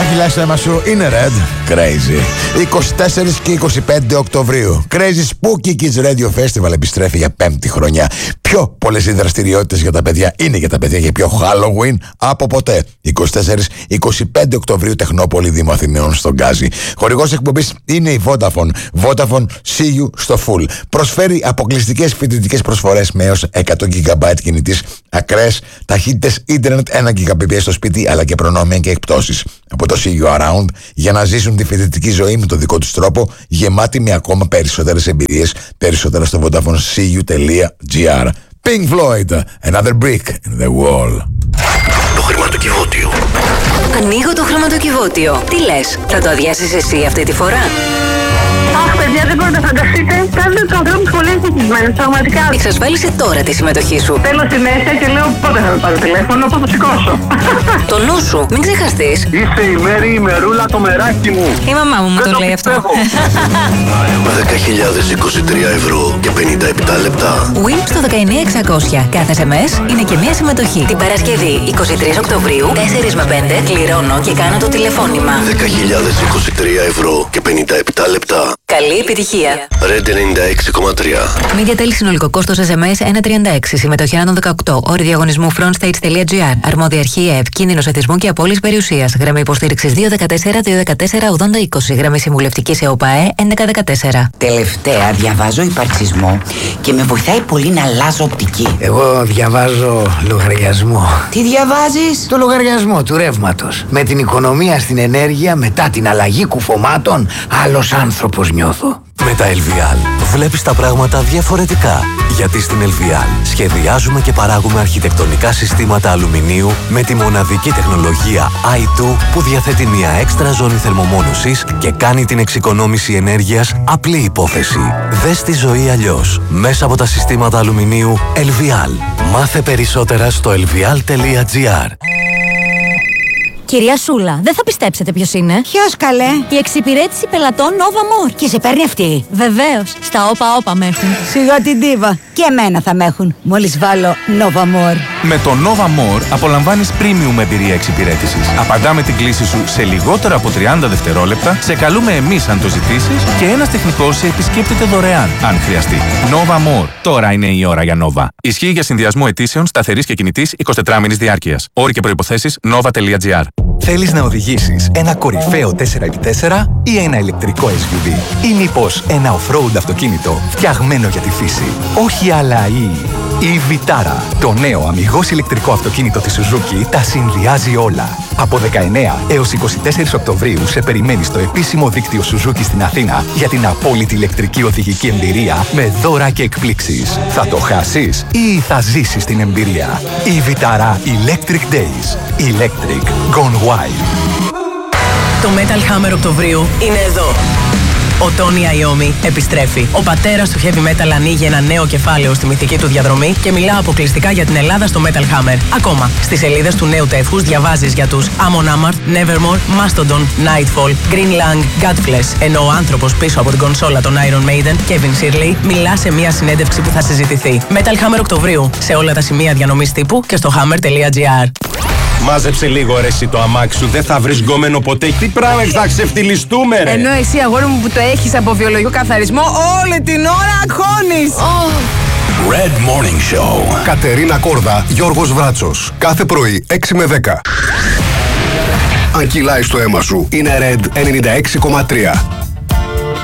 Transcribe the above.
χιλιά στο αίμα σου είναι Red Crazy. 24 και 25 Οκτωβρίου Crazy Spooky Kids Radio Festival επιστρέφει για 5η χρονιά. Πιο πολλές οι δραστηριότητες για τα παιδιά είναι για τα παιδιά και πιο Halloween από ποτέ. 24-25 Οκτωβρίου Τεχνόπολη Δήμο Αθηναίων στον Γκάζι. Χορηγός εκπομπής είναι η Vodafone. Vodafone See You στο Full. Προσφέρει αποκλειστικές φοιτητικές προσφορές με έως 100 GB κινητής, ακραίες ταχύτητες ίντερνετ 1 GB στο σπίτι, αλλά και προνόμια και εκπτώσεις από το See You Around για να ζήσουν τη φοιτητική ζωή με τον δικό τους τρόπο, γεμάτη με ακόμα περισσότερες εμπειρίες. Περισσότερα στο VodafoneSeeYou.gr. Pink Floyd, Another Brick in the Wall. Το χρηματοκιβώτιο. Ανοίγω το χρηματοκιβώτιο. Τι λες, θα το αδειάσεις εσύ αυτή τη φορά? Αχ, παιδιά, δεν μπορείτε να φανταστείτε. Κάνετε τους ανθρώπους πολύ ευτυχισμένους, πραγματικά. Εξασφάλισε τώρα τη συμμετοχή σου. Θέλω συνέχεια και λέω πότε θα με πάρω τηλέφωνο, πότε θα σηκώσω. Το νου σου, μην ξεχαστείς. Είσαι η Μέρη, η Μερούλα, το μεράκι μου. Η μαμά μου το λέει αυτό. 10.023 ευρώ και 57 λεπτά. Win στο 19600. Κάθε SMS είναι και μία συμμετοχή. Την Παρασκευή 23 Οκτωβρίου, 4 με 5, κληρώνω και κάνω το τηλεφώνημα. 10.023 ευρώ και 57 λεπτά. Καλή επιτυχία. Red 96,3. Media Tel συνολικό κόστος SMS 1,36. Συμμετοχή ανά των 18. Όροι διαγωνισμού frontstage.gr. Αρμόδια αρχή ΕΕΠ. Κίνδυνος εθισμού και απώλειας περιουσίας. Γραμμή υποστήριξης 214-214-8020. Γραμμή συμβουλευτικής ΕΟΠΑΕ 1114. Τελευταία διαβάζω υπαρξισμό και με βοηθάει πολύ να αλλάζω οπτική. Εγώ διαβάζω λογαριασμό. Τι διαβάζεις? Το λογαριασμό του ρεύματος. Με την οικονομία στην ενέργεια, μετά την αλλαγή κουφωμάτων, άλλος άνθρωπος νιώθω. Με τα LVL βλέπεις τα πράγματα διαφορετικά. Γιατί στην LVL σχεδιάζουμε και παράγουμε αρχιτεκτονικά συστήματα αλουμινίου με τη μοναδική τεχνολογία i2 που διαθέτει μια έξτρα ζώνη θερμομόνωσης και κάνει την εξοικονόμηση ενέργειας απλή υπόθεση. Δες τη ζωή αλλιώς μέσα από τα συστήματα αλουμινίου LVL. Μάθε περισσότερα στο lvl.gr. Κυρία Σούλα, δεν θα πιστέψετε ποιος είναι. Ποιος καλέ? Η εξυπηρέτηση πελατών Nova More. Και σε παίρνει αυτή? Βεβαίως, στα όπα με έχουν. Σιγά την ντίβα. Και εμένα θα με έχουν. Μόλις βάλω Nova More. Με το Nova More απολαμβάνεις premium εμπειρία εξυπηρέτησης. Απαντάμε την κλήση σου σε λιγότερο από 30 δευτερόλεπτα, σε καλούμε εμείς αν το ζητήσεις και ένας τεχνικός σε επισκέπτεται δωρεάν αν χρειαστεί. Nova More. Τώρα είναι η ώρα για Nova. Ισχύει για συνδυασμό αιτήσεων σταθερής και κινητής 24μηνης διάρκειας. Όροι και προϋποθέσεις nova.gr. Θέλεις να οδηγήσεις ένα κορυφαίο 4x4 ή ένα ηλεκτρικό SUV ή μήπως ένα off-road αυτοκίνητο φτιαγμένο για τη φύση? Όχι άλλα η Vitara, το νέο αμιγώς ηλεκτρικό αυτοκίνητο της Suzuki, τα συνδυάζει όλα. Από 19 έως 24 Οκτωβρίου σε περιμένει στο επίσημο δίκτυο Suzuki στην Αθήνα για την απόλυτη ηλεκτρική οδηγική εμπειρία με δώρα και εκπλήξεις. Θα το χάσεις ή θα ζήσεις την εμπειρία? Η Vitara Electric Days. Electric Gone Wild. Το Metal Hammer Οκτωβρίου είναι εδώ. Ο Τόνι Αϊόμι επιστρέφει. Ο πατέρας του heavy metal ανοίγει ένα νέο κεφάλαιο στη μυθική του διαδρομή και μιλά αποκλειστικά για την Ελλάδα στο Metal Hammer. Ακόμα, στις σελίδες του νέου τεύχους διαβάζεις για τους Amon Amarth, Nevermore, Mastodon, Nightfall, Green Lang, Godflesh, ενώ ο άνθρωπος πίσω από την κονσόλα των Iron Maiden, Kevin Shirley, μιλά σε μια συνέντευξη που θα συζητηθεί. Metal Hammer Οκτωβρίου, σε όλα τα σημεία διανομής τύπου και στο hammer.gr. Μάζεψε λίγο ρε εσύ το αμάξι σου, δεν θα βρεις γκόμενο ποτέ. Τι πράγμα θα ξεφτυλιστούμε ρε. Ενώ εσύ αγόρι μου που το έχεις από βιολογικό καθαρισμό όλη την ώρα αγχώνεις. Red Morning Show. Κατερίνα Κόρδα, Γιώργος Βράτσος. Κάθε πρωί 6 με 10. Αν κυλάει στο αίμα σου, είναι Red 96,3.